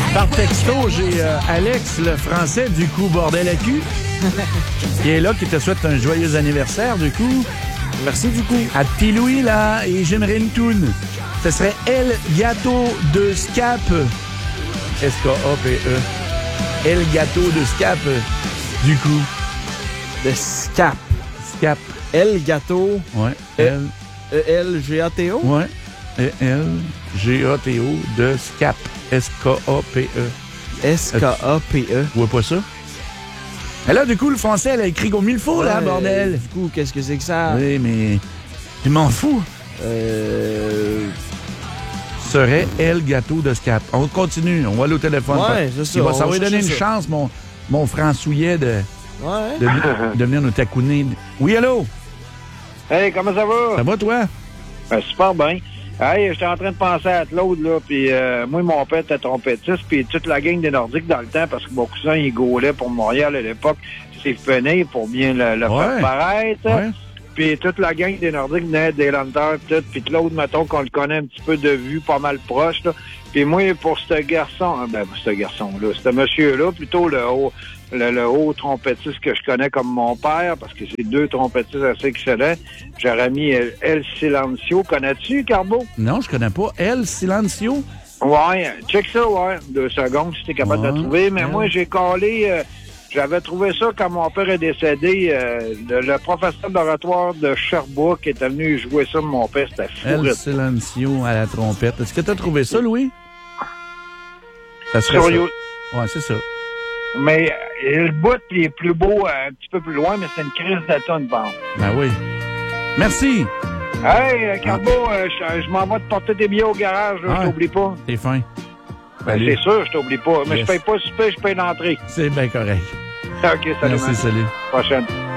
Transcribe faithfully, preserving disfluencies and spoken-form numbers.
Par texto, j'ai euh, Alex, le français, du coup, bordel à cul, qui est là, qui te souhaite un joyeux anniversaire, du coup. Merci, du coup. À petit Louis, là, et j'aimerais une toune. Ce serait El Gâteau de Scap. S K A P E. El Gâteau de Scap, du coup. De Scap. Scap. El Gâteau. Ouais. E L G A T O. Ouais. E L G A T O de Scap. S K A P E. S K A P E. Tu vois pas ça? Et là, du coup, le français, elle a écrit comme il faut, ouais, là, bordel. Du coup, qu'est-ce que c'est que ça? Oui, mais je m'en fous. Euh... Serait El Gâteau de Scap. On continue, on va aller au téléphone. Ouais, c'est ça. Il va, ça va va lui donner une ça. chance, mon, mon francouillet, de, ouais. de, de venir nous tacouner. Oui, allô? Hey, comment ça va? Ça va, toi? Ben, super bien. Hey, j'étais en train de penser à Claude, là, puis euh, moi, mon père était trompettiste, puis toute la gang des Nordiques dans le temps, parce que mon cousin, il gaulait pour Montréal à l'époque, c'est fenêtre pour bien le, le ouais. faire paraître. Ouais. Puis toute la gang des Nordiques venait des Landers, tout, puis Claude, mettons qu'on le connaît un petit peu de vue, pas mal proche, là. Puis moi, pour ce garçon, ben, ce garçon-là, ce monsieur-là, plutôt le haut, le, le haut trompettiste que je connais comme mon père, parce que c'est deux trompettistes assez excellents, j'aurais mis El, El Silencio. Connais-tu, Carbo? Non, je connais pas. El Silencio? Ouais, check ça, ouais. Deux secondes, si t'es capable ouais. de trouver. Mais ouais. moi, j'ai collé... Euh, J'avais trouvé ça quand mon père est décédé. Euh, le, le professeur d'oratoire de Sherbrooke était venu jouer ça, mon père, c'était fou. El Silencio à la trompette. Est-ce que tu as trouvé ça, Louis? Ça serait Sur ça. You. Ouais, c'est ça. Mais euh, le bout il est plus beau euh, un petit peu plus loin, mais c'est une crise de tonne, bon. Ben oui. Merci. Hey, euh, Carbo, euh, je, je m'en vais te porter tes billets au garage, là, ah, je t'oublie pas. T'es fin. Ben, c'est sûr, je t'oublie pas. Mais yes. je paye pas super, je paye l'entrée. C'est bien correct. OK, salut. Merci, man. salut. Prochaine.